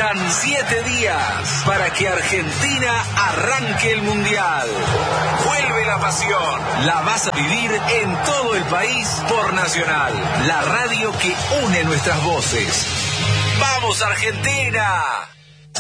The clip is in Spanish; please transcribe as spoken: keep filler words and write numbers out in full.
Faltan siete días para que Argentina arranque el Mundial. Vuelve la pasión. La vas a vivir en todo el país por Nacional, la radio que une nuestras voces. ¡Vamos, Argentina!